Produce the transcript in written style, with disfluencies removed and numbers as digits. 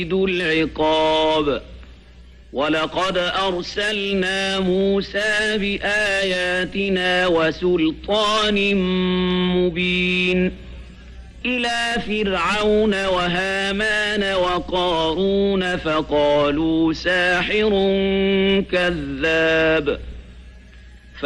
العقاب ولقد أرسلنا موسى بآياتنا وسلطان مبين إلى فرعون وهامان وقارون فقالوا ساحر كذاب